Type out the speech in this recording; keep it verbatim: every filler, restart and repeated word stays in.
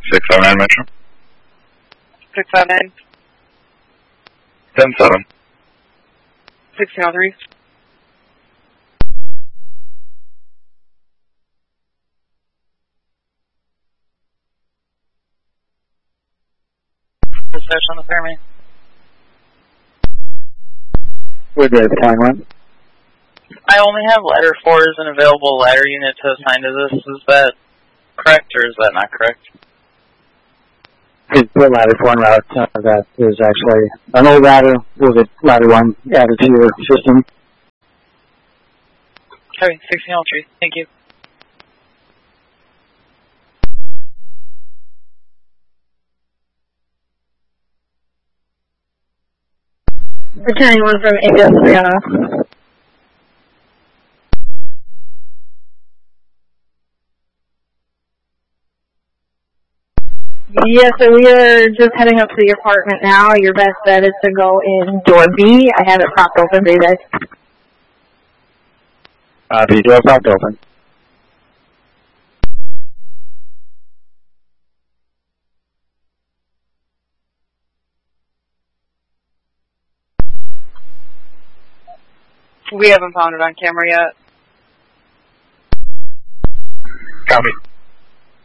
six seven nine Metro. six seven nine. ten seven. sixteen oh three. Dispatch on the Fairmont. Where did the time run? I only have ladder four as an available ladder unit to assign to this. Is that correct or is that not correct? It's the ladder four route. Uh, that is actually an old ladder with a ladder one added to your system. Okay, sixteen oh three. Thank you. Returning one from A B S Brianna. Yes, so we are just heading up to the apartment now. Your best bet is to go in door B. I have it propped open for you guys. Uh, the door propped open. We haven't found it on camera yet. Copy.